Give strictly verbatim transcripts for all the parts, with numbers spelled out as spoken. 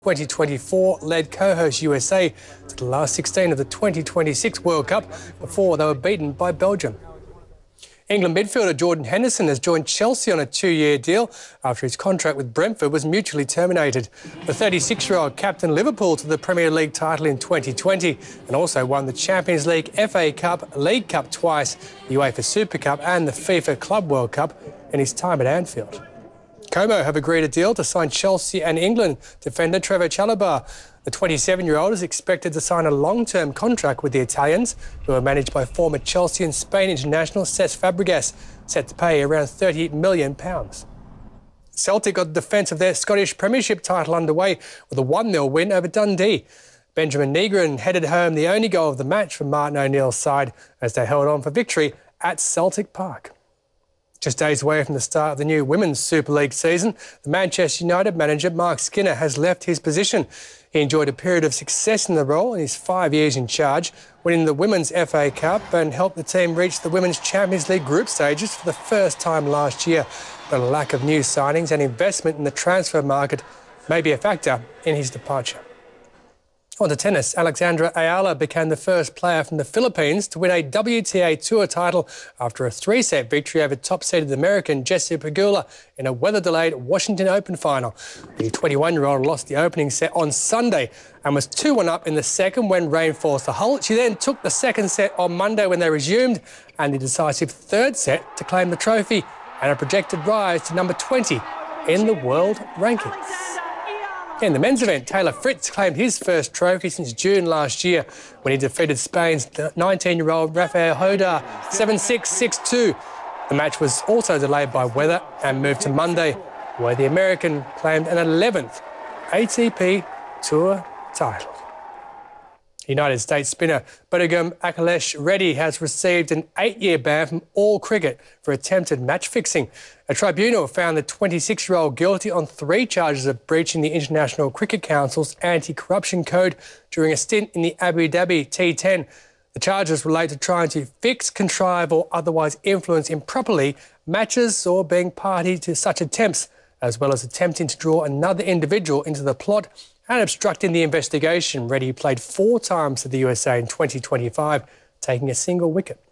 twenty twenty-four led co-host U S A to the last sixteen of the twenty twenty-six World Cup before they were beaten by Belgium. England midfielder Jordan Henderson has joined Chelsea on a two-year deal after his contract with Brentford was mutually terminated. The thirty-six-year-old captained Liverpool to the Premier League title in twenty twenty and also won the Champions League, F A Cup, League Cup twice, the UEFA Super Cup and the FIFA Club World Cup in his time at Anfield. Como have agreed a deal to sign Chelsea and England defender Trevoh Chalobah. The twenty-seven-year-old is expected to sign a long-term contract with the Italians, who are managed by former Chelsea and Spain international Cesc Fabregas, set to pay around thirty million pounds. Celtic got the defence of their Scottish Premiership title underway with a one nil win over Dundee. Benjamin Negron headed home the only goal of the match for Martin O'Neill's side as they held on for victory at Celtic Park. Just days away from the start of the new Women's Super League season, the Manchester United manager Mark Skinner has left his position. He enjoyed a period of success in the role in his five years in charge, winning the Women's F A Cup and helped the team reach the Women's Champions League group stages for the first time last year. But a lack of new signings and investment in the transfer market may be a factor in his departure. On to tennis, Alexandra Ayala became the first player from the Philippines to win a W T A Tour title after a three-set victory over top-seeded American Jessie Pegula in a weather-delayed Washington Open final. The twenty-one-year-old lost the opening set on Sunday and was two one up in the second when rain forced the halt. She then took the second set on Monday when they resumed and the decisive third set to claim the trophy and a projected rise to number twenty in the world rankings. In the men's event, Taylor Fritz claimed his first trophy since June last year when he defeated Spain's nineteen-year-old Rafael Hodar seven six, six two. The match was also delayed by weather and moved to Monday, where the American claimed an eleventh A T P Tour title. United States spinner Bodhagam Akhilesh Reddy has received an eight-year ban from all cricket for attempted match fixing. A tribunal found the twenty-six-year-old guilty on three charges of breaching the International Cricket Council's anti-corruption code during a stint in the Abu Dhabi T ten. The charges relate to trying to fix, contrive or otherwise influence improperly matches or being party to such attempts, as well as attempting to draw another individual into the plot and obstructing the investigation. Reddy played four times for the U S A in twenty twenty-five, taking a single wicket.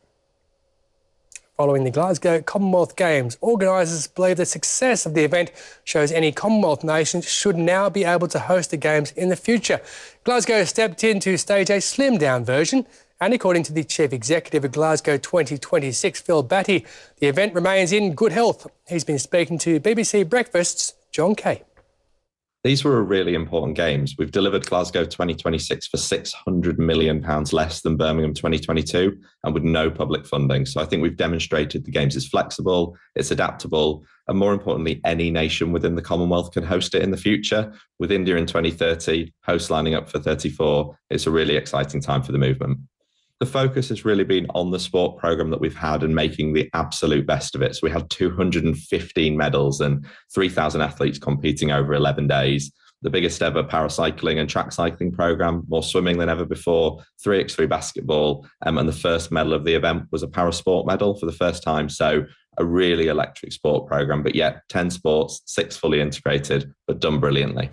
Following the Glasgow Commonwealth Games, organisers believe the success of the event shows any Commonwealth nations should now be able to host the Games in the future. Glasgow stepped in to stage a slimmed-down version, and according to the Chief Executive of Glasgow twenty twenty-six, Phil Batty, the event remains in good health. He's been speaking to B B C Breakfast's John Kay. These were really important games. We've delivered Glasgow twenty twenty-six for six hundred million pounds less than Birmingham twenty twenty-two and with no public funding. So I think we've demonstrated the Games is flexible, it's adaptable, and more importantly, any nation within the Commonwealth can host it in the future. With India in twenty thirty, hosts lining up for thirty-four, it's a really exciting time for the movement. The focus has really been on the sport programme that we've had and making the absolute best of it. So we had two hundred fifteen medals and three thousand athletes competing over eleven days. The biggest ever paracycling and track cycling programme, more swimming than ever before, three by three basketball, um, and the first medal of the event was a parasport medal for the first time. So a really electric sport programme, but yet ten sports, six fully integrated, but done brilliantly.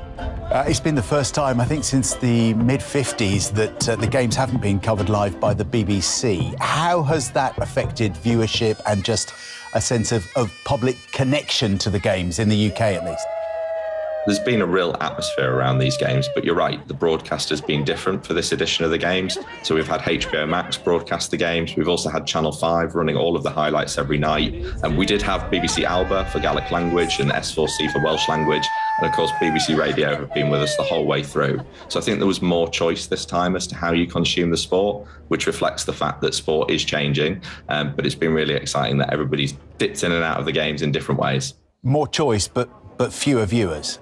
Uh, it's been the first time, I think, since the mid fifties that uh, the Games haven't been covered live by the B B C. How has that affected viewership and just a sense of, of public connection to the Games, in the U K at least? There's been a real atmosphere around these games, but you're right, the broadcast has been different for this edition of the Games. So we've had H B O Max broadcast the Games. We've also had Channel five running all of the highlights every night. And we did have B B C Alba for Gaelic language and S four C for Welsh language. And of course, B B C Radio have been with us the whole way through. So I think there was more choice this time as to how you consume the sport, which reflects the fact that sport is changing. Um, but it's been really exciting that everybody's dipped in and out of the Games in different ways. More choice, but, but fewer viewers.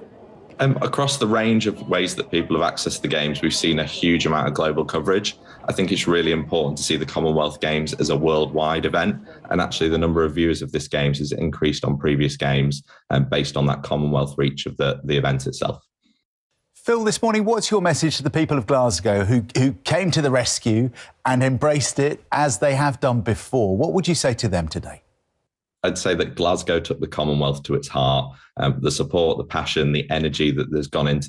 Um, across the range of ways that people have accessed the Games, we've seen a huge amount of global coverage. I think it's really important to see the Commonwealth Games as a worldwide event. And actually the number of viewers of this Games has increased on previous Games um, based on that Commonwealth reach of the, the event itself. Phil, this morning, what's your message to the people of Glasgow who, who came to the rescue and embraced it as they have done before? What would you say to them today? I'd say that Glasgow took the Commonwealth to its heart. Um, the support, the passion, the energy that has gone into